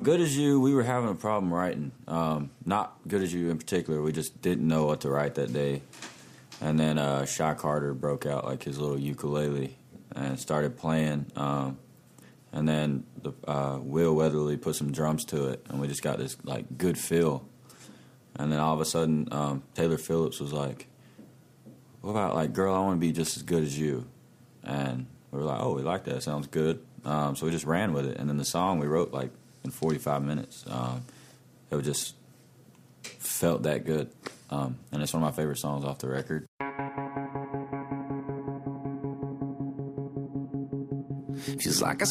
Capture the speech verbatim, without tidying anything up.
Good As You, we were having a problem writing. Um, not Good As You in particular. We just didn't know what to write that day. And then uh, Shy Carter broke out like his little ukulele and started playing. Um, and then the, uh, Will Weatherly put some drums to it, and we just got this like good feel. And then all of a sudden, um, Taylor Phillips was like, "What about like, girl, I want to be just as good as you?" And we were like, "Oh, we like that. Sounds good." Um, so we just ran with it. And then the song we wrote like in forty-five minutes. Um, it was just felt that good. Um, and it's one of my favorite songs off the record. She's like a